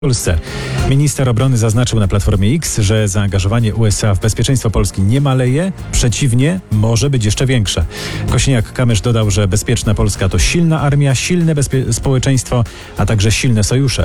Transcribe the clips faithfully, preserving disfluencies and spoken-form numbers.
W Polsce. Minister obrony zaznaczył na Platformie X, że zaangażowanie U S A w bezpieczeństwo Polski nie maleje, przeciwnie, może być jeszcze większe. Kosiniak-Kamysz dodał, że bezpieczna Polska to silna armia, silne bezpie- społeczeństwo, a także silne sojusze.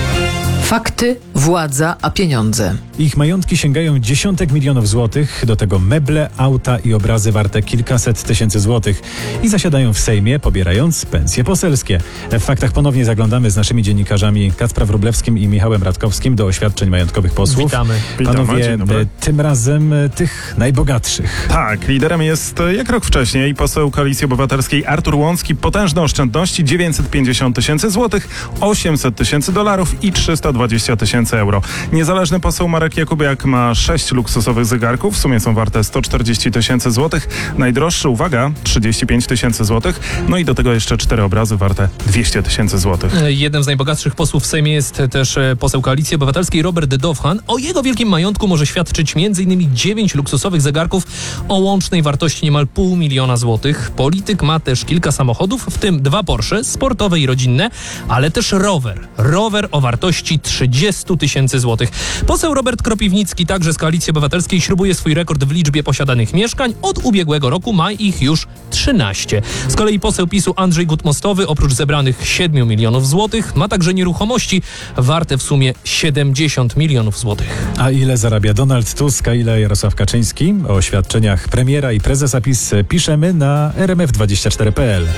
Fakty, władza, a pieniądze. Ich majątki sięgają dziesiątek milionów złotych, do tego meble, auta i obrazy warte kilkaset tysięcy złotych i zasiadają w Sejmie, pobierając pensje poselskie. W faktach ponownie zaglądamy z naszymi dziennikarzami Kacprem Wróblewskim i Michałem Radkowskim do oświadczeń majątkowych posłów. Witamy. Panowie, Witamy, tym razem tych najbogatszych. Tak, liderem jest jak rok wcześniej poseł Koalicji Obywatelskiej Artur Łącki. Potężne oszczędności, dziewięćset pięćdziesiąt tysięcy złotych, osiemset tysięcy dolarów i trzysta dwadzieścia tysięcy euro. Niezależny poseł Marek Jakubiak ma sześć luksusowych zegarków, w sumie są warte sto czterdzieści tysięcy złotych. Najdroższy, uwaga, trzydzieści pięć tysięcy złotych. No i do tego jeszcze cztery obrazy warte dwieście tysięcy złotych. Jednym z najbogatszych posłów w Sejmie jest też poseł Koalicji Obywatelskiej Robert Dowhan. O jego wielkim majątku może świadczyć między innymi dziewięć luksusowych zegarków o łącznej wartości niemal pół miliona złotych. Polityk ma też kilka samochodów, w tym dwa Porsche, sportowe i rodzinne, ale też rower. Rower o wartości trzydzieści tysięcy złotych. Poseł Robert Kropiwnicki, także z Koalicji Obywatelskiej, śrubuje swój rekord w liczbie posiadanych mieszkań. Od ubiegłego roku ma ich już trzynaście. Z kolei poseł PiSu Andrzej Gut-Mostowy oprócz zebranych siedmiu milionów złotych ma także nieruchomości warte w sumie siedemdziesiąt milionów złotych. A ile zarabia Donald Tusk, a ile Jarosław Kaczyński? O oświadczeniach premiera i prezesa PiS piszemy na r m f dwadzieścia cztery kropka p l.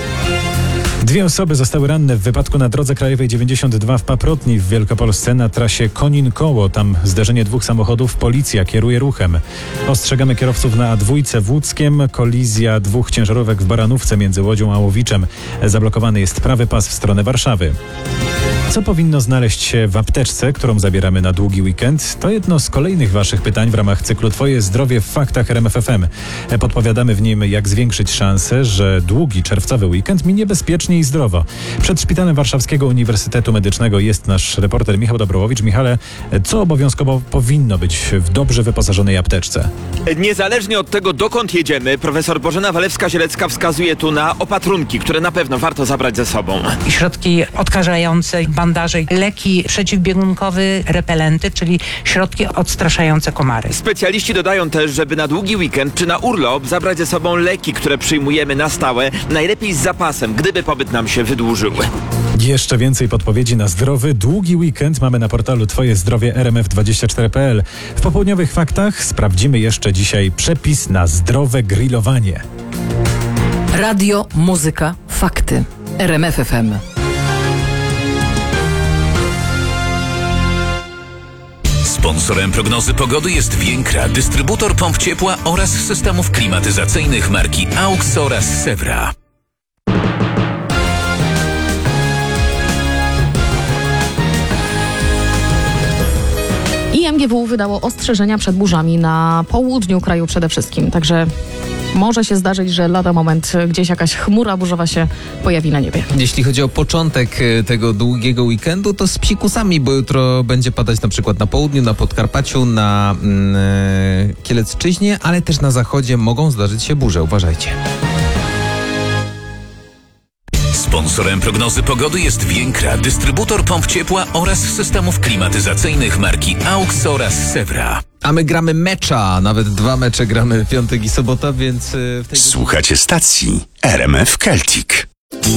Dwie osoby zostały ranne w wypadku na drodze krajowej dziewięćdziesiąt dwa w Paprotni w Wielkopolsce na trasie Konin-Koło. Tam zderzenie dwóch samochodów, policja kieruje ruchem. Ostrzegamy kierowców na A dwa w Łódzkiem. Kolizja dwóch ciężarówek w Baranówce między Łodzią a Łowiczem. Zablokowany jest prawy pas w stronę Warszawy. Co powinno znaleźć się w apteczce, którą zabieramy na długi weekend? To jedno z kolejnych waszych pytań w ramach cyklu Twoje zdrowie w faktach R M F F M. Podpowiadamy w nim, jak zwiększyć szansę, że długi czerwcowy weekend minie bezpiecznie i zdrowo. Przed Szpitalem Warszawskiego Uniwersytetu Medycznego jest nasz reporter Michał Dobrowowicz. Michale, co obowiązkowo powinno być w dobrze wyposażonej apteczce? Niezależnie od tego, dokąd jedziemy, profesor Bożena Walewska-Zielecka wskazuje tu na opatrunki, które na pewno warto zabrać ze sobą. Środki odkażające, bandaże, leki przeciwbiegunkowe, repelenty, czyli środki odstraszające komary. Specjaliści dodają też, żeby na długi weekend czy na urlop zabrać ze sobą leki, które przyjmujemy na stałe, najlepiej z zapasem, gdyby pobyt nam się wydłużył. Jeszcze więcej podpowiedzi na zdrowy, długi weekend mamy na portalu Twoje zdrowie r m f dwadzieścia cztery kropka p l. W popołudniowych faktach sprawdzimy jeszcze dzisiaj przepis na zdrowe grillowanie. Radio, muzyka, fakty. R M F F M. Sponsorem prognozy pogody jest Więkra, dystrybutor pomp ciepła oraz systemów klimatyzacyjnych marki AUX oraz Sewra. I M G W wydało ostrzeżenia przed burzami na południu kraju przede wszystkim, także może się zdarzyć, że lada moment gdzieś jakaś chmura burzowa się pojawi na niebie. Jeśli chodzi o początek tego długiego weekendu, to z psikusami, bo jutro będzie padać na przykład na południu, na Podkarpaciu, na yy, Kielecczyźnie, ale też na zachodzie mogą zdarzyć się burze. Uważajcie. Sponsorem prognozy pogody jest Więkra, dystrybutor pomp ciepła oraz systemów klimatyzacyjnych marki AUX oraz Sewra. A my gramy mecza, nawet dwa mecze gramy w piątek i sobota, więc... W tej... Słuchacie stacji R M F Celtic.